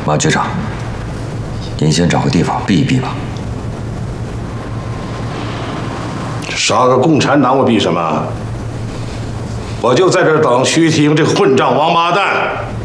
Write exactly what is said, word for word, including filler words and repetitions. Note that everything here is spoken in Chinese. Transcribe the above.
马局长，您先找个地方避一避吧。 杀个共产党，我避什么？我就在这儿等徐提英这混账王八蛋。